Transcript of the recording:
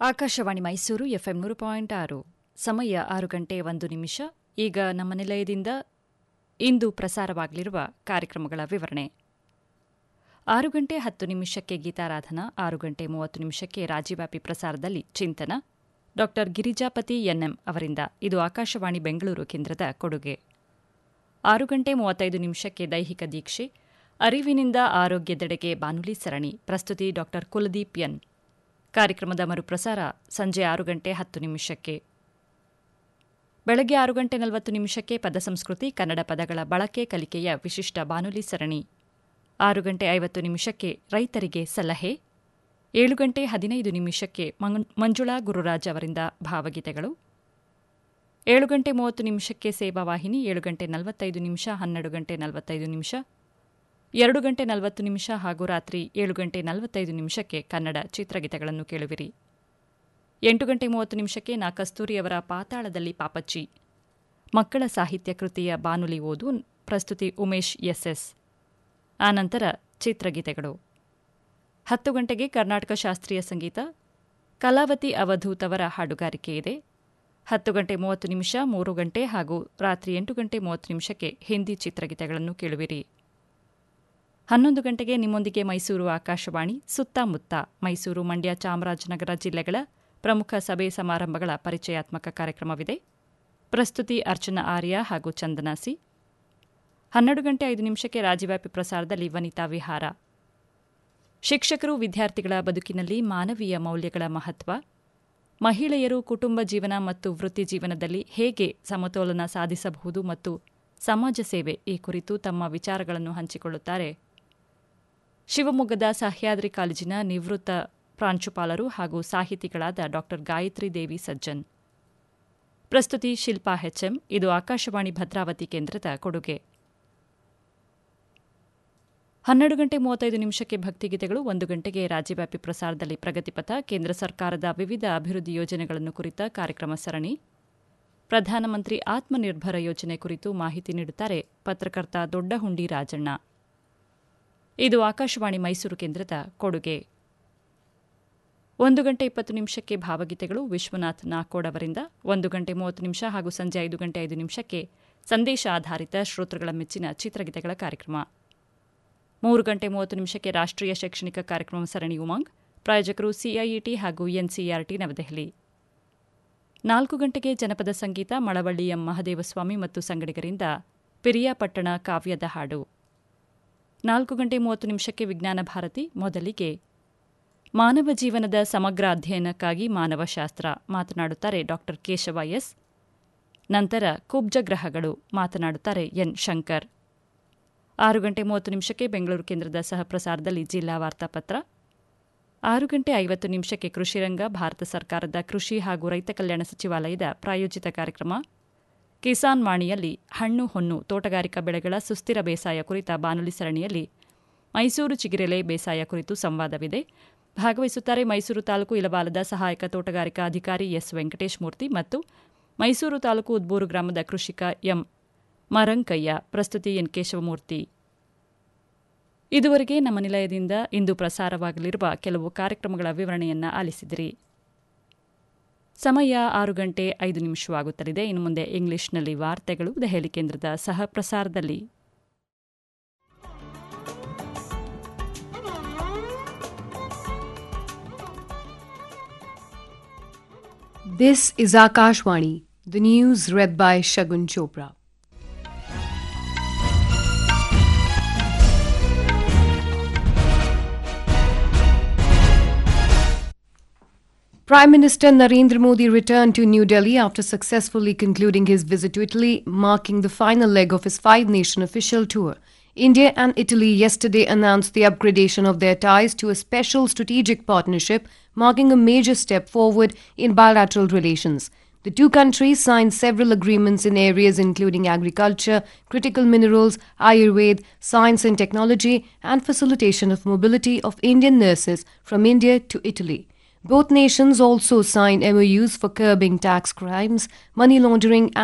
Akashvani Mysuru FM 100.6 ಸಮಯ 6:01 ಈಗ ನಮ್ಮ ನಿಲಯದಿಂದ ಇಂದು ಪ್ರಸಾರವಾಗಲಿರುವ ಕಾರ್ಯಕ್ರಮಗಳ ವಿವರಣೆ. 6:10 ಗೀತಾರಾಧನಾ, 6:30 ರಾಜ್ಯವ್ಯಾಪಿ ಪ್ರಸಾರದಲ್ಲಿ ಚಿಂತನ ಡಾ ಗಿರಿಜಾಪತಿ ಎನ್ಎಂ ಅವರಿಂದ. ಇದು ಆಕಾಶವಾಣಿ ಬೆಂಗಳೂರು ಕೇಂದ್ರದ ಕೊಡುಗೆ. 6:35 ದೈಹಿಕ ದೀಕ್ಷೆ, ಅರಿವಿನಿಂದ ಆರೋಗ್ಯದೆಡೆಗೆ ಬಾನುಲಿ ಸರಣಿ. ಪ್ರಸ್ತುತಿ ಡಾ ಕುಲದೀಪ್ ಎನ್. ಕಾರ್ಯಕ್ರಮದ ಮರುಪ್ರಸಾರ ಸಂಜೆ 6:10. ಬೆಳಗ್ಗೆ 6:40 ಪದ ಸಂಸ್ಕೃತಿ, ಕನ್ನಡ ಪದಗಳ ಬಳಕೆ ಕಲಿಕೆಯ ವಿಶಿಷ್ಟ ಬಾನುಲಿ ಸರಣಿ. 6:50 ರೈತರಿಗೆ ಸಲಹೆ, 7:15 ಮಂಜುಳಾ ಗುರುರಾಜ್ ಅವರಿಂದ ಭಾವಗೀತೆಗಳು, 7:30 ಸೇವಾ ವಾಹಿನಿ, 7:45 12:45 2:40 ಹಾಗೂ ರಾತ್ರಿ 7:45 ಕನ್ನಡ ಚಿತ್ರಗೀತೆಗಳನ್ನು ಕೇಳುವಿರಿ. 8:30 ನಾ ಕಸ್ತೂರಿಯವರ ಪಾತಾಳದಲ್ಲಿ ಪಾಪಚ್ಚಿ ಮಕ್ಕಳ ಸಾಹಿತ್ಯ ಕೃತಿಯ ಬಾನುಲಿ ಓದು. ಪ್ರಸ್ತುತಿ ಉಮೇಶ್ ಎಸ್ಎಸ್. ಆನಂತರ ಚಿತ್ರಗೀತೆಗಳು. 10 ಕರ್ನಾಟಕ ಶಾಸ್ತ್ರೀಯ ಸಂಗೀತ, ಕಲಾವತಿ ಅವಧೂತ್ ಅವರ ಹಾಡುಗಾರಿಕೆ ಇದೆ. 10:30 3 ಹಾಗೂ ರಾತ್ರಿ 8:30 ಹಿಂದಿ ಚಿತ್ರಗೀತೆಗಳನ್ನು ಕೇಳುವಿರಿ. 11 ನಿಮ್ಮೊಂದಿಗೆ ಮೈಸೂರು ಆಕಾಶವಾಣಿ ಸುತ್ತಮುತ್ತ, ಮೈಸೂರು, ಮಂಡ್ಯ, ಚಾಮರಾಜನಗರ ಜಿಲ್ಲೆಗಳ ಪ್ರಮುಖ ಸಭೆ ಸಮಾರಂಭಗಳ ಪರಿಚಯಾತ್ಮಕ ಕಾರ್ಯಕ್ರಮವಿದೆ. ಪ್ರಸ್ತುತಿ ಅರ್ಚನಾ ಆರ್ಯ ಹಾಗೂ ಚಂದನಾಸಿ. 12:05 ರಾಜ್ಯವ್ಯಾಪಿ ಪ್ರಸಾರದಲ್ಲಿ ವನಿತಾ ವಿಹಾರ. ಶಿಕ್ಷಕರು ವಿದ್ಯಾರ್ಥಿಗಳ ಬದುಕಿನಲ್ಲಿ ಮಾನವೀಯ ಮೌಲ್ಯಗಳ ಮಹತ್ವ, ಮಹಿಳೆಯರು ಕುಟುಂಬ ಜೀವನ ಮತ್ತು ವೃತ್ತಿ ಜೀವನದಲ್ಲಿ ಹೇಗೆ ಸಮತೋಲನ ಸಾಧಿಸಬಹುದು ಮತ್ತು ಸಮಾಜ ಸೇವೆ ಈ ಕುರಿತು ತಮ್ಮ ವಿಚಾರಗಳನ್ನು ಹಂಚಿಕೊಳ್ಳುತ್ತಾರೆ ಶಿವಮೊಗ್ಗದ ಸಹ್ಯಾದ್ರಿ ಕಾಲೇಜಿನ ನಿವೃತ್ತ ಪ್ರಾಂಶುಪಾಲರು ಹಾಗೂ ಸಾಹಿತಿಗಳಾದ ಡಾ ಗಾಯತ್ರಿ ದೇವಿ ಸಜ್ಜನ್. ಪ್ರಸ್ತುತಿ ಶಿಲ್ಪಾ ಎಚ್ಎಂ. ಇದು ಆಕಾಶವಾಣಿ ಭದ್ರಾವತಿ ಕೇಂದ್ರದ ಕೊಡುಗೆ. 12:35 ಭಕ್ತಿಗೀತೆಗಳು. 1 ರಾಜ್ಯವ್ಯಾಪಿ ಪ್ರಸಾರದಲ್ಲಿ ಪ್ರಗತಿಪಥ, ಕೇಂದ್ರ ಸರ್ಕಾರದ ವಿವಿಧ ಅಭಿವೃದ್ಧಿ ಯೋಜನೆಗಳನ್ನು ಕುರಿತ ಕಾರ್ಯಕ್ರಮ ಸರಣಿ. ಪ್ರಧಾನಮಂತ್ರಿ ಆತ್ಮನಿರ್ಭರ ಯೋಜನೆ ಕುರಿತು ಮಾಹಿತಿ ನೀಡುತ್ತಾರೆ ಪತ್ರಕರ್ತ ದೊಡ್ಡಹುಂಡಿ ರಾಜಣ್ಣ. ಇದು ಆಕಾಶವಾಣಿ ಮೈಸೂರು ಕೇಂದ್ರದ ಕೊಡುಗೆ. 1:20 ಭಾವಗೀತೆಗಳು ವಿಶ್ವನಾಥ್ ನಾಕೋಡ್ ಅವರಿಂದ. 1:30 ಹಾಗೂ ಸಂಜೆ 5:05 ಸಂದೇಶ ಆಧಾರಿತ ಶ್ರೋತೃಗಳ ಮೆಚ್ಚಿನ ಚಿತ್ರಗೀತೆಗಳ ಕಾರ್ಯಕ್ರಮ. 3:30 ರಾಷ್ಟ್ರೀಯ ಶೈಕ್ಷಣಿಕ ಕಾರ್ಯಕ್ರಮ ಸರಣಿ ಉಮಂಗ್. ಪ್ರಾಯೋಜಕರು ಸಿಐಇಟಿ ಹಾಗೂ ಎನ್ಸಿಇಆರ್ಟಿ ನವದೆಹಲಿ. 4 ಜನಪದ ಸಂಗೀತ, ಮಳವಳ್ಳಿ ಎಂ ಮಹದೇವಸ್ವಾಮಿ ಮತ್ತು ಸಂಗಡಿಗರಿಂದ ಪಿರಿಯಾಪಟ್ಟಣ ಕಾವ್ಯದ ಹಾಡು. 4:30 ವಿಜ್ಞಾನ ಭಾರತಿ. ಮೊದಲಿಗೆ ಮಾನವ ಜೀವನದ ಸಮಗ್ರ ಅಧ್ಯಯನಕ್ಕಾಗಿ ಮಾನವಶಾಸ್ತ್ರ, ಮಾತನಾಡುತ್ತಾರೆ ಡಾ ಕೇಶವ ಎಸ್. ನಂತರ ಕುಬ್ಜ ಗ್ರಹಗಳು, ಮಾತನಾಡುತ್ತಾರೆ ಎನ್ ಶಂಕರ್. 6:30 ಬೆಂಗಳೂರು ಕೇಂದ್ರದ ಸಹಪ್ರಸಾರದಲ್ಲಿ ಜಿಲ್ಲಾ ವಾರ್ತಾಪತ್ರ. 6:50 ಕೃಷಿರಂಗ, ಭಾರತ ಸರ್ಕಾರದ ಕೃಷಿ ಹಾಗೂ ರೈತ ಕಲ್ಯಾಣ ಸಚಿವಾಲಯದ ಪ್ರಾಯೋಜಿತ ಕಾರ್ಯಕ್ರಮ. ಕಿಸಾನ್ ವಾಣಿಯಲ್ಲಿ ಹಣ್ಣು ಹೊನ್ನು ತೋಟಗಾರಿಕಾ ಬೆಳೆಗಳ ಸುಸ್ಥಿರ ಬೇಸಾಯ ಕುರಿತ ಬಾನುಲಿ ಸರಣಿಯಲ್ಲಿ ಮೈಸೂರು ಚಿಗಿರೆಲೆ ಬೇಸಾಯ ಕುರಿತು ಸಂವಾದವಿದೆ. ಭಾಗವಹಿಸುತ್ತಾರೆ ಮೈಸೂರು ತಾಲೂಕು ಇಲವಾಲದ ಸಹಾಯಕ ತೋಟಗಾರಿಕಾ ಅಧಿಕಾರಿ ಎಸ್ ವೆಂಕಟೇಶ್ ಮೂರ್ತಿ ಮತ್ತು ಮೈಸೂರು ತಾಲೂಕು ಉದ್ಬೂರು ಗ್ರಾಮದ ಕೃಷಿಕ ಎಂ ಮರಂಕಯ್ಯ. ಪ್ರಸ್ತುತಿ ಎನ್ ಕೇಶವಮೂರ್ತಿ. ಇದುವರೆಗೆ ನಮ್ಮ ನಿಲಯದಿಂದ ಇಂದು ಪ್ರಸಾರವಾಗಲಿರುವ ಕೆಲವು ಕಾರ್ಯಕ್ರಮಗಳ ವಿವರಣೆಯನ್ನು ಆಲಿಸಿದಿರಿ. ಸಮಯ 6:05 ಇನ್ನು ಮುಂದೆ ಇಂಗ್ಲಿಷ್ನಲ್ಲಿ ವಾರ್ತೆಗಳು ದೆಹಲಿ ಕೇಂದ್ರದ ಸಹ ಪ್ರಸಾರದಲ್ಲಿ. This is Akashvani, the news read by Shagun Chopra. Prime Minister Narendra Modi returned to New Delhi after successfully concluding his visit to Italy, marking the final leg of his five-nation official tour. India and Italy yesterday announced the upgradation of their ties to a special strategic partnership, marking a major step forward in bilateral relations. The two countries signed several agreements in areas including agriculture, critical minerals, Ayurveda, science and technology, and facilitation of mobility of Indian nurses from India to Italy. Both nations also signed MOUs for curbing tax crimes, money laundering,